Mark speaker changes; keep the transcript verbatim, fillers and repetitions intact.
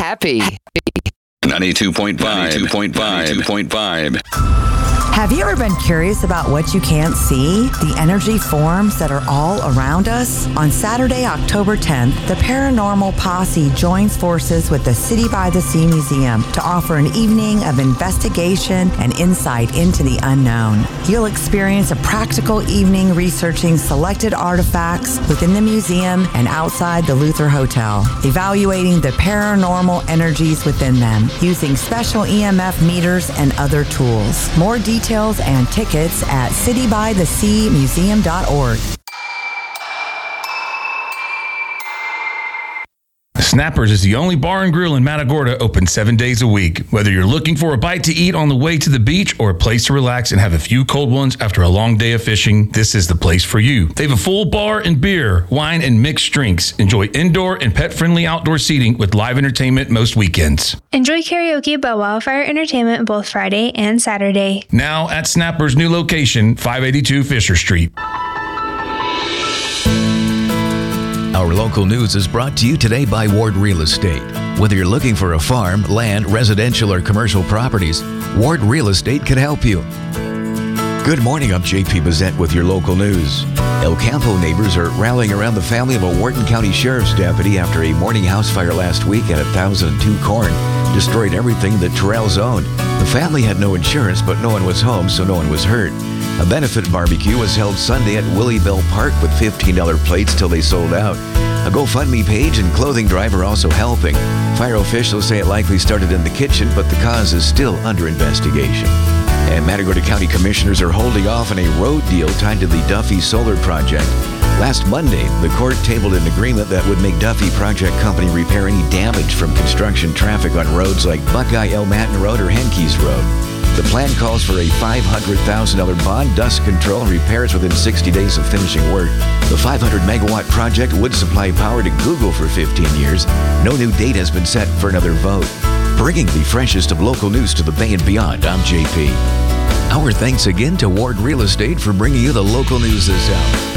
Speaker 1: happy.
Speaker 2: ninety-two point five. ninety-two point five. ninety-two point five.
Speaker 3: Have you ever been curious about what you can't see? The energy forms that are all around us? On Saturday, October tenth, the Paranormal Posse joins forces with the City by the Sea Museum to offer an evening of investigation and insight into the unknown. You'll experience a practical evening researching selected artifacts within the museum and outside the Luther Hotel, evaluating the paranormal energies within them using special E M F meters and other tools. More details and tickets at city by the sea museum dot org.
Speaker 4: Snappers is the only bar and grill in Matagorda open seven days a week. Whether you're looking for a bite to eat on the way to the beach or a place to relax and have a few cold ones after a long day of fishing, this is the place for you. They have a full bar and beer, wine, and mixed drinks. Enjoy indoor and pet-friendly outdoor seating with live entertainment most weekends.
Speaker 5: Enjoy karaoke by Wildfire Entertainment both Friday and Saturday.
Speaker 4: Now at Snappers' new location, five eighty-two Fisher Street.
Speaker 6: Our local news is brought to you today by Ward Real Estate. Whether you're looking for a farm, land, residential, or commercial properties, Ward Real Estate can help you. Good morning, I'm J P Bazette with your local news. El Campo neighbors are rallying around the family of a Wharton County Sheriff's deputy after a morning house fire last week at one thousand two Corn destroyed everything that Terrell's owned. The family had no insurance, but no one was home, so no one was hurt. A benefit barbecue was held Sunday at Willie Bell Park with fifteen dollars plates till they sold out. A GoFundMe page and clothing drive are also helping. Fire officials say it likely started in the kitchen, but the cause is still under investigation. And Matagorda County Commissioners are holding off on a road deal tied to the Duffy Solar Project. Last Monday, the court tabled an agreement that would make Duffy Project Company repair any damage from construction traffic on roads like Buckeye El Matin Road or Henkes Road. The plan calls for a five hundred thousand dollars bond, dust control, and repairs within sixty days of finishing work. The five hundred megawatt project would supply power to Google for fifteen years. No new date has been set for another vote. Bringing the freshest of local news to the Bay and beyond, I'm J P. Our thanks again to Ward Real Estate for bringing you the local news this hour.